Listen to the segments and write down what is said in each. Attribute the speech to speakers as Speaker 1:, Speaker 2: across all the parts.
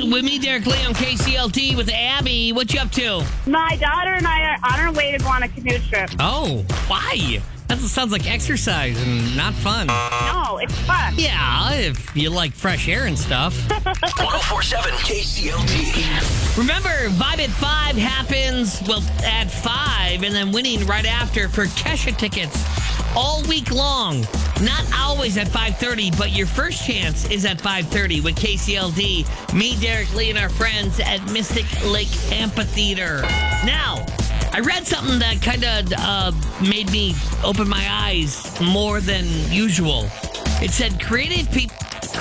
Speaker 1: with me, Derek Lee, on KCLD with Abby. What you up to?
Speaker 2: My daughter and I are on our way to go on a canoe trip.
Speaker 1: Oh, why? That sounds like exercise and not fun.
Speaker 2: No, it's fun.
Speaker 1: Yeah, if you like fresh air and stuff.
Speaker 3: 104.7 KCLD.
Speaker 1: Remember, Vibe at 5 happens, at 5, and then winning right after for Kesha tickets all week long. Not always at 5:30, but your first chance is at 5:30 with KCLD. Me, Derek Lee, and our friends at Mystic Lake Amphitheater. Now, I read something that kind of made me open my eyes more than usual. It said creative people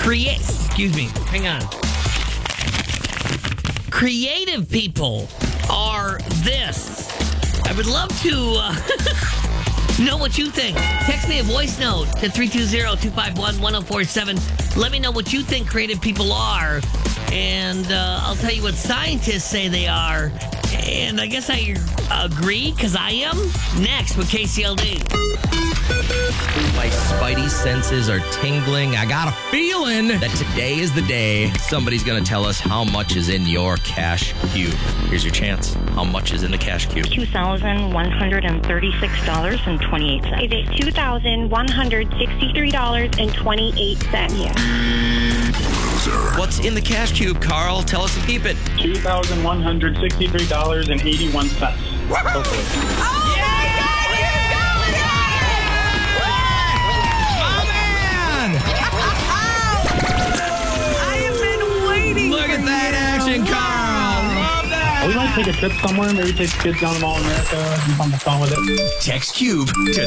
Speaker 1: are this. I would love to know what you think. Text me a voice note to 320-251-1047. Let me know what you think creative people are. And I'll tell you what scientists say they are. And I guess I agree, because I am. Next with KCLD.
Speaker 4: My spidey senses are tingling. I got a feeling that today is the day somebody's going to tell us how much is in your cash cube. Here's your chance. How much is in the cash cube?
Speaker 5: $2,136.28.
Speaker 2: It is $2,163.28. Yeah.
Speaker 4: What's in the cash cube, Carl? Tell us and keep it.
Speaker 6: $2,163.81.
Speaker 4: Look at that action, Carl. Love that.
Speaker 6: We might take a trip somewhere. Maybe take the kids down to Mall of America and have fun with it.
Speaker 3: Text Cube to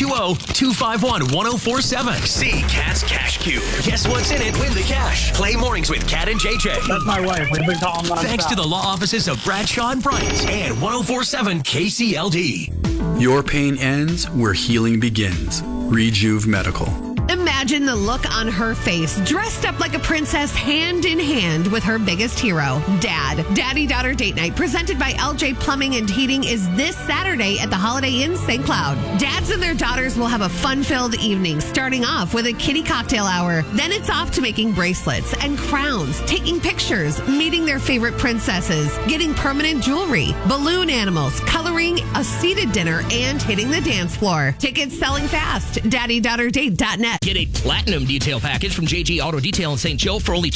Speaker 3: 320-251-1047. See Cat's Cash Cube. Guess what's in it? Win the cash. Play mornings with Cat and JJ.
Speaker 6: That's my wife. We've been calling nonstop.
Speaker 3: Thanks to the law offices of Bradshaw and Bryant and 104.7 KCLD.
Speaker 7: Your pain ends where healing begins. Rejuve Medical.
Speaker 8: Imagine the look on her face, dressed up like a princess, hand in hand with her biggest hero, Dad. Daddy-daughter date night, presented by LJ Plumbing and Heating, is this Saturday at the Holiday Inn St. Cloud. Dads and their daughters will have a fun-filled evening, starting off with a kiddie cocktail hour. Then it's off to making bracelets and crowns, taking pictures, meeting their favorite princesses, getting permanent jewelry, balloon animals, coloring, a seated dinner, and hitting the dance floor. Tickets selling fast. DaddyDaughterDate.net.
Speaker 9: Get a platinum detail package from JG Auto Detail in St. Joe for only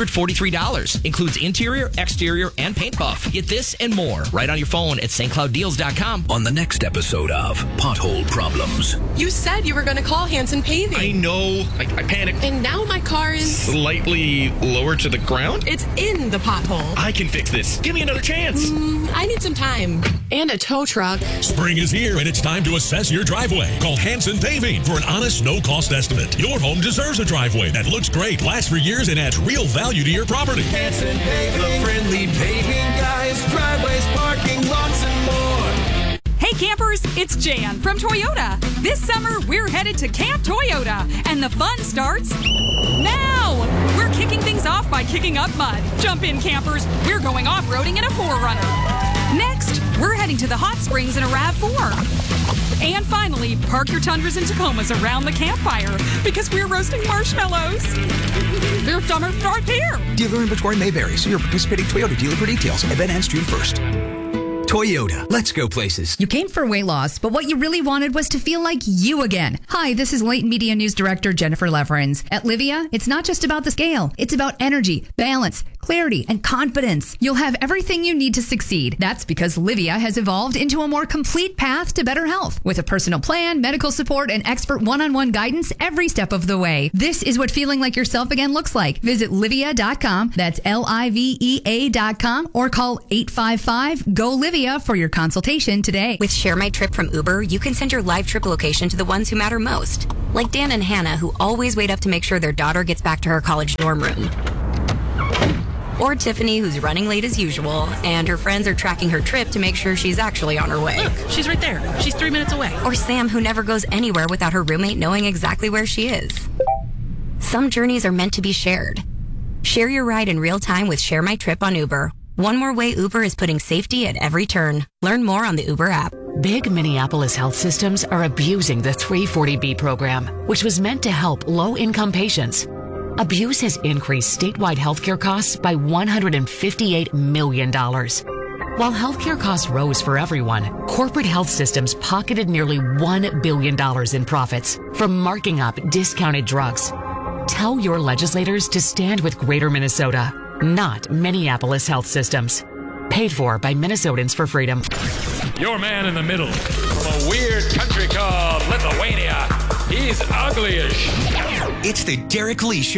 Speaker 9: $243. Includes interior, exterior, and paint buff. Get this and more right on your phone at stclouddeals.com.
Speaker 3: On the next episode of Pothole Problems.
Speaker 10: You said you were going to call Hanson Paving.
Speaker 11: I know. I panicked.
Speaker 10: And now my car is
Speaker 11: slightly lower to the ground.
Speaker 10: It's in the pothole.
Speaker 11: I can fix this. Give me another chance.
Speaker 10: I need some time. And a tow truck.
Speaker 12: Spring is here and it's time to assess your driveway. Call Hanson Paving for an honest, no-cost estimate. Your home deserves a driveway that looks great, lasts for years, and adds real value to your property.
Speaker 13: Hanson Paving, the friendly paving guys, driveways, parking lots, and more.
Speaker 14: Hey campers, it's Jan from Toyota. This summer, we're headed to Camp Toyota, and the fun starts now. We're kicking things off by kicking up mud. Jump in, campers. We're going off-roading in a 4Runner. Next, we're heading to the hot springs in a RAV4. And finally, park your Tundras and Tacomas around the campfire because we're roasting marshmallows. Their summer starts here.
Speaker 15: Dealer inventory may vary. See your participating Toyota dealer for details. Event ends June 1st. Toyota, let's go places.
Speaker 16: You came for weight loss, but what you really wanted was to feel like you again. Hi, this is Late Media News Director Jennifer Leverins. At Livia, it's not just about the scale. It's about energy, balance, clarity, and confidence. You'll have everything you need to succeed. That's because Livia has evolved into a more complete path to better health, with a personal plan, medical support, and expert one-on-one guidance every step of the way. This is what feeling like yourself again looks like. Visit Livia.com, that's Livea.com, or call 855-GO-LIVIA for your consultation today.
Speaker 17: With Share My Trip from Uber, you can send your live trip location to the ones who matter most. Like Dan and Hannah, who always wait up to make sure their daughter gets back to her college dorm room. Or Tiffany, who's running late as usual, and her friends are tracking her trip to make sure she's actually on her way.
Speaker 10: Look, she's right there. She's 3 minutes away.
Speaker 17: Or Sam, who never goes anywhere without her roommate knowing exactly where she is. Some journeys are meant to be shared. Share your ride in real time with Share My Trip on Uber. One more way Uber is putting safety at every turn. Learn more on the Uber app.
Speaker 18: Big Minneapolis health systems are abusing the 340B program, which was meant to help low-income patients. Abuse has increased statewide healthcare costs by $158 million. While healthcare costs rose for everyone, corporate health systems pocketed nearly $1 billion in profits from marking up discounted drugs. Tell your legislators to stand with Greater Minnesota, not Minneapolis Health Systems. Paid for by Minnesotans for Freedom.
Speaker 5: Your man in the middle, from a weird country called Lithuania. He's ugly as shit.
Speaker 3: It's the Derek Lee Show.